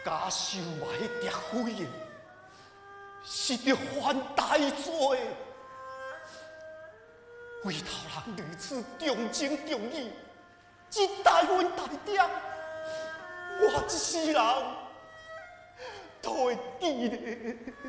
假收买蝶灰的，是着犯大罪。回头人如此重情重义，只待阮大爹，我一世人都会记咧。